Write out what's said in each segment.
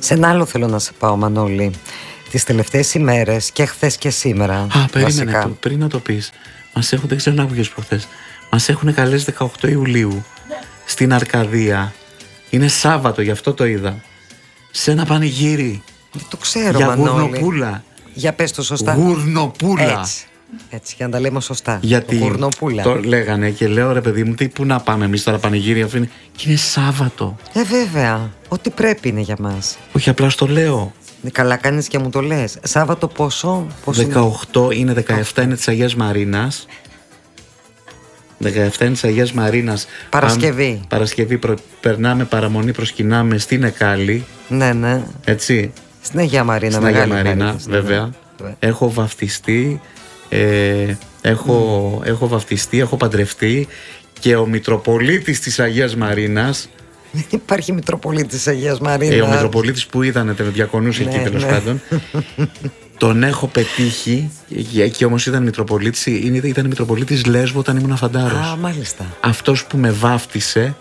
Σε ένα άλλο θέλω να σε πάω, Μανώλη. Τις τελευταίες ημέρες και χθες και σήμερα. Περίμενε πριν να το πεις. Δεν ξέρω να άκουγες προχθές. Μας έχουν καλέσει 18 Ιουλίου στην Αρκαδία. Είναι Σάββατο, γι' αυτό το είδα. Σε ένα πανηγύρι. Το ξέρω, για Μανώλη. γουρνοπούλα. Για πες το σωστά. Γουρνοπούλα. Έτσι, για να τα λέμε σωστά. Γιατί γουρνοπούλα. Το λέγανε και λέω, ρε παιδί μου, πού να πάμε εμείς τώρα πανηγύρι, αφού είναι. Και είναι Σάββατο. Βέβαια. Ό,τι πρέπει είναι για μας. Όχι, απλά στο λέω. Καλά κάνεις και μου το λες. Σάββατο πόσο 18 είναι, 17 είναι της Αγίας Μαρίνας. 17 είναι της Αγίας Μαρίνας. Παρασκευή. Παρασκευή περνάμε παραμονή, προσκυνάμε στην Εκάλη. Ναι. Έτσι. Στην Αγία Μαρίνα. Στην Αγία Μαρίνα, βέβαια. Έχω βαφτιστεί. Έχω βαφτιστεί, έχω παντρευτεί. Και ο Μητροπολίτης της Αγίας Μαρίνας. Δεν υπάρχει Μητροπολίτης της Αγίας Μαρίνας. Ο Μητροπολίτης που είδανε, διακονούσε εκεί τέλος πάντων. Τον έχω πετύχει. Εκεί όμως ήταν Μητροπολίτης. Ήταν Μητροπολίτης Λέσβου όταν ήμουν φαντάρος. Μάλιστα. Αυτός που με βάφτισε.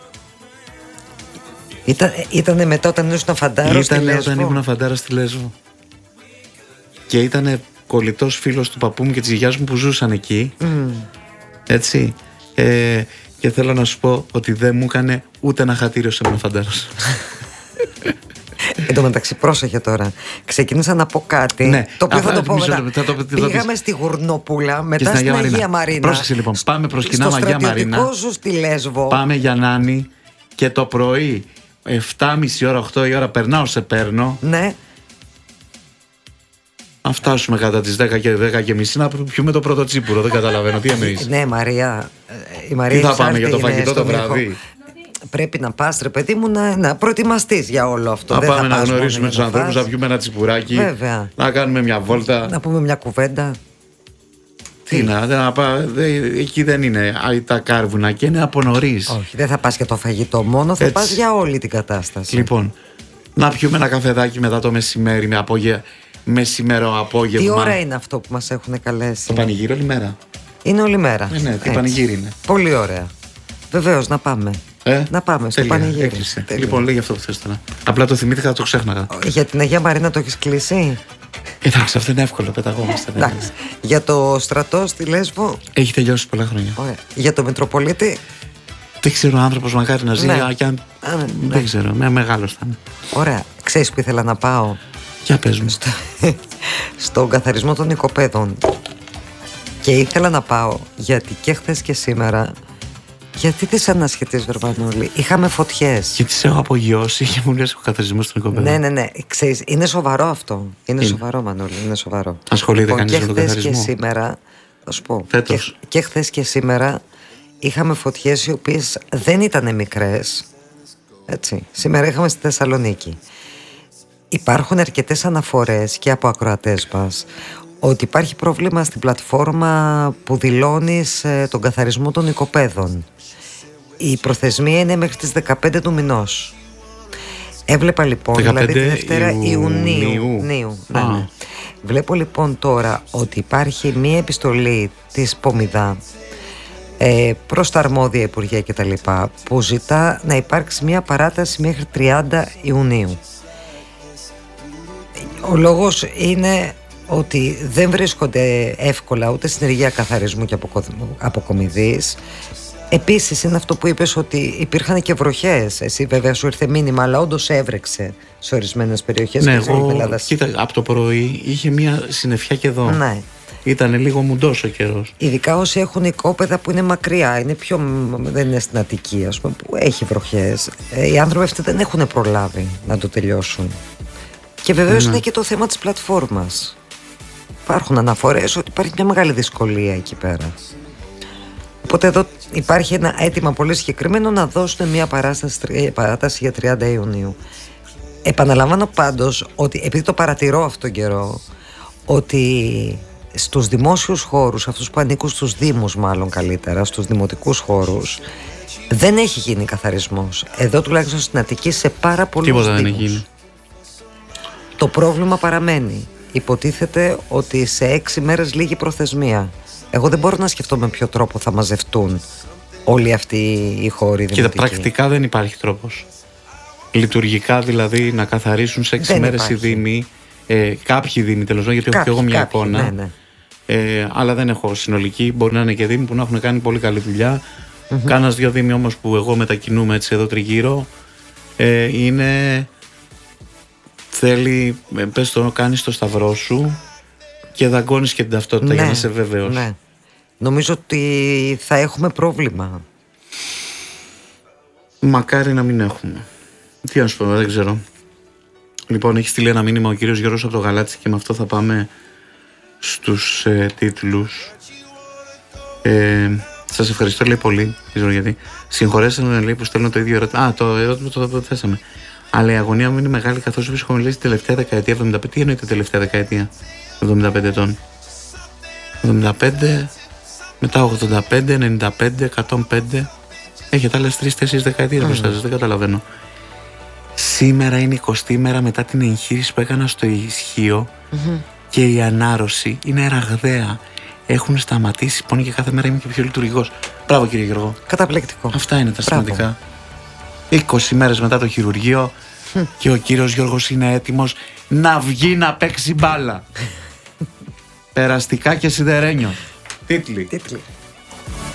Ήτανε μετά όταν ήσουν φαντάρος στη Λέσβο. Ήταν όταν ήμουν φαντάρος στη Λέσβο. Και ήτανε κολλητός φίλος του παππού μου και της γιαγιάς μου που ζούσαν εκεί. Έτσι. Και θέλω να σου πω ότι δεν μου έκανε ούτε ένα χατήριο σε ένα φαντάρος. Εν τω μεταξύ, πρόσεχε τώρα. Ξεκίνησα να πω κάτι. Ναι, το οποίο θα το πω μετά. Πήγαμε στη Γουρνοπούλα, μετά στην Αγία Μαρίνα. Πρόσεξε λοιπόν, πάμε προσκυνάμε Αγία Μαρίνα. Στο στρατιωτικό στη Λέσβο. Πάμε για Νάνη και το πρωί 7.30 ώρα, 8 η ώρα περνάω σε παίρνω. Ναι. Αν φτάσουμε κατά τις 10 και μισή να πιούμε το πρώτο τσίπουρο. Δεν καταλαβαίνω τι εννοείς. Ναι, Μαρία. Η Μαρία τι θα πάμε για το φαγητό το βράδυ. Πρέπει να πας, ρε παιδί μου, να προετοιμαστείς για όλο αυτό. Να πάμε να γνωρίσουμε τους ανθρώπους, να πιούμε ένα τσιπουράκι. Βέβαια. Να κάνουμε μια βόλτα. Να πούμε μια κουβέντα. Εκεί δεν είναι τα κάρβουνα και είναι από νωρίς. Όχι, δεν θα πας για το φαγητό μόνο, θα πας για όλη την κατάσταση. Λοιπόν, να πιούμε ένα καφεδάκι μετά το μεσημέρι μεσημερό απόγευμα. Τι ώρα είναι αυτό που μας έχουν καλέσει? Το πανηγύρι όλη μέρα. Είναι όλη μέρα. Ναι, το πανηγύρι είναι. Πολύ ωραία. Βεβαίως, να πάμε. Να πάμε στο πανηγύρι. Λοιπόν, λέγει αυτό που θες τώρα. Απλά το θυμήθηκα, το ξέχναγα. Για την Αγία Μαρίνα το έχεις κλείσει? Εντάξει, αυτό είναι εύκολο, πεταγόμαστε. Για το στρατό στη Λέσβο. Έχει τελειώσει πολλά χρόνια. Ωραία. Για το Μητροπολίτη. Δεν ξέρω, ο άνθρωπος μακάρι να ζει. Δεν ξέρω, μεγάλος θα είναι. Ωραία. Ξέρεις που ήθελα να πάω? Για πες μου. Στον καθαρισμό των οικοπαίδων. Και ήθελα να πάω γιατί και χθες και σήμερα. Γιατί τις ανασχετείς, Βερβανόλη? Είχαμε φωτιές. Και τις έχω απογειώσει και μου λες ο καθαρισμός των οικοπαίδων. Ναι. Ξέρεις, είναι σοβαρό αυτό. Είναι σοβαρό, Μανώλη, είναι σοβαρό. Ασχολείται κανείς με τον καθαρισμό? Και σήμερα, θα σου πω. Φέτος. Και χθες και σήμερα είχαμε φωτιές οι οποίες δεν ήταν μικρές. Έτσι. Σήμερα είχαμε στη Θεσσαλονίκη. Υπάρχουν αρκετές αναφορές και από ακροατές μας ότι υπάρχει πρόβλημα στην πλατφόρμα που δηλώνεις τον καθαρισμό των οικοπαίδων. Η προθεσμία είναι μέχρι τις 15 του μηνός. Έβλεπα λοιπόν, δηλαδή τη Δευτέρα Ιουνίου. Ναι. Βλέπω λοιπόν τώρα ότι υπάρχει μία επιστολή της Πομιδά προς τα αρμόδια Υπουργεία και τα λοιπά, που ζητά να υπάρξει μία παράταση μέχρι 30 Ιουνίου. Ο λόγος είναι ότι δεν βρίσκονται εύκολα ούτε συνεργεία καθαρισμού και αποκομιδής. Επίσης είναι αυτό που είπες, ότι υπήρχαν και βροχές. Εσύ βέβαια σου ήρθε μήνυμα, αλλά όντως έβρεξε σε ορισμένες περιοχές. Ναι, κοίτα, από το πρωί είχε μια συννεφιά και εδώ. Ναι. Ήταν λίγο μουντός ο καιρός. Ειδικά όσοι έχουν οικόπεδα που είναι μακριά, δεν είναι στην Αττική, ας πούμε, που έχει βροχές. Οι άνθρωποι αυτοί δεν έχουν προλάβει να το τελειώσουν. Και βεβαίως είναι και το θέμα της πλατφόρμας. Υπάρχουν αναφορές ότι υπάρχει μια μεγάλη δυσκολία εκεί πέρα. Οπότε εδώ υπάρχει ένα αίτημα πολύ συγκεκριμένο να δώσουν μια παράταση για 30 Ιουνίου. Επαναλαμβάνω πάντως ότι, επειδή το παρατηρώ αυτόν τον καιρό, ότι στους δημόσιους χώρους, αυτούς που ανήκουν στους δήμους μάλλον καλύτερα, στους δημοτικούς χώρους, δεν έχει γίνει καθαρισμός. Εδώ τουλάχιστον στην Αττική σε πάρα πολλούς δήμους. Τίποτα δεν έχει γίνει. Το πρόβλημα παραμένει. Υποτίθεται ότι σε 6 μέρες λήγει προθεσμία. Εγώ δεν μπορώ να σκεφτώ με ποιο τρόπο θα μαζευτούν όλοι αυτοί οι χώροι δημοτικοί. Κοίτα, πρακτικά δεν υπάρχει τρόπος. Λειτουργικά δηλαδή να καθαρίσουν σε 6 μέρες οι δήμοι. Κάποιοι δήμοι τέλος πάντων, γιατί έχω και εγώ μια εικόνα. Ναι. Αλλά δεν έχω συνολική. Μπορεί να είναι και δήμοι που να έχουν κάνει πολύ καλή δουλειά. Κάνας 2 δήμοι όμως που εγώ μετακινούμαι έτσι εδώ τριγύρω. Είναι. Θέλει, πες το, κάνεις το σταυρό σου και δαγκώνεις και την ταυτότητα για να είσαι βέβαιος. Ναι. Νομίζω ότι θα έχουμε πρόβλημα. Μακάρι να μην έχουμε. Τι να σου πω, δεν ξέρω. Λοιπόν, έχει στείλει ένα μήνυμα ο κύριος Γιώργος από το Γαλάτσι και με αυτό θα πάμε στους τίτλους. Σας ευχαριστώ, λέει, πολύ. Δεν ξέρω γιατί. Συγχωρέστε με, λέει, που στέλνω το ίδιο ερώτημα. Το ερώτημα το θέσαμε. Αλλά η αγωνία μου είναι μεγάλη, καθώς βρίσκομαι, λέει, στην τελευταία δεκαετία. 75. Τι εννοείται τελευταία δεκαετία? 75 ετών. 75, μετά 85, 95, 105. Έχετε άλλες 3-4 δεκαετίες μπροστά σας, δεν καταλαβαίνω. Σήμερα είναι η 20η μέρα μετά την εγχείρηση που έκανα στο Ισχύο και η ανάρρωση είναι ραγδαία. Έχουν σταματήσει πόνοι και κάθε μέρα είμαι και πιο λειτουργικός. Μπράβο, κύριε Γιώργο. Καταπληκτικό. Αυτά είναι τα σημαντικά. 20 μέρες μετά το χειρουργείο και ο κύριος Γιώργος είναι έτοιμος να βγει να παίξει μπάλα. Περαστικά και σιδερένιο. Τίτλοι.